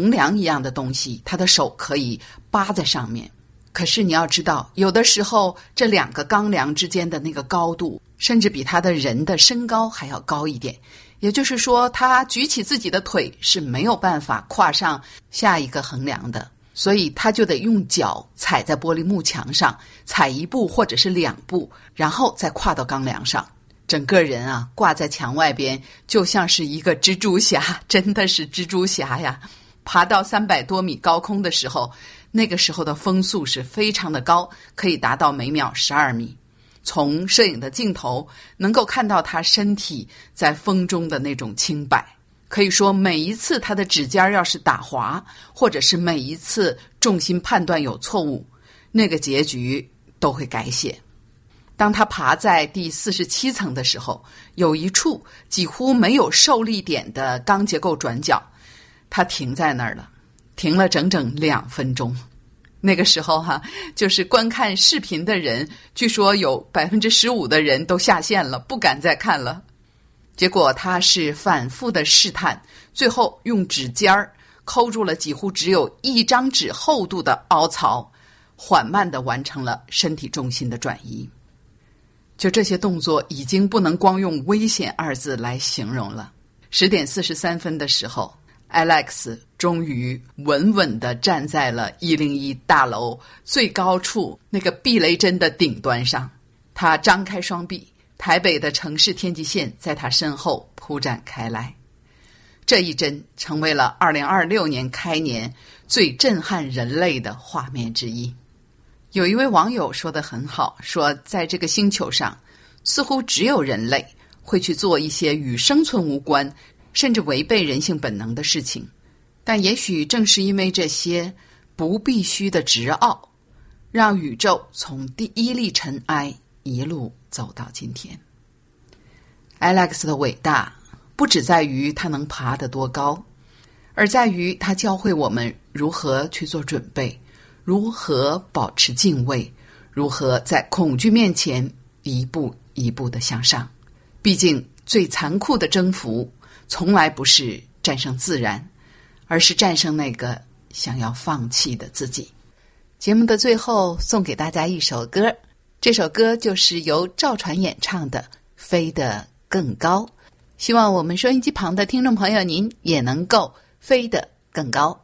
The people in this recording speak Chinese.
横梁一样的东西，他的手可以扒在上面。可是你要知道，有的时候这2个钢梁之间的那个高度，甚至比他的人的身高还要高一点。也就是说，他举起自己的腿是没有办法跨上下一个横梁的，所以他就得用脚踩在玻璃幕墙上，踩1步或者是2步，然后再跨到钢梁上。整个人啊挂在墙外边，就像是一个蜘蛛侠，真的是蜘蛛侠呀！爬到300多米高空的时候，那个时候的风速是非常的高，可以达到每秒12米。从摄影的镜头能够看到他身体在风中的那种轻摆，可以说每一次他的指尖要是打滑，或者是每一次重心判断有错误，那个结局都会改写。当他爬在第47层的时候，有一处几乎没有受力点的钢结构转角，他停在那儿了，停了整整2分钟。那个时候就是观看视频的人，据说有15%的人都下线了，不敢再看了。结果他是反复的试探，最后用指尖抠住了几乎只有1张纸厚度的凹槽，缓慢地完成了身体重心的转移。就这些动作已经不能光用危险2字来形容了。10点43分的时候， Alex 终于稳稳地站在了101大楼最高处那个避雷针的顶端上。他张开双臂，台北的城市天际线在他身后铺展开来。这一针成为了2026年开年最震撼人类的画面之一。有一位网友说得很好，说在这个星球上，似乎只有人类会去做一些与生存无关，甚至违背人性本能的事情。但也许正是因为这些不必须的执拗，让宇宙从第一粒尘埃一路走到今天。Alex 的伟大不只在于他能爬得多高，而在于他教会我们如何去做准备，如何保持敬畏，如何在恐惧面前一步一步地向上。毕竟最残酷的征服从来不是战胜自然，而是战胜那个想要放弃的自己。节目的最后送给大家一首歌，这首歌就是由赵传演唱的《飞得更高》。希望我们收音机旁的听众朋友您也能够飞得更高。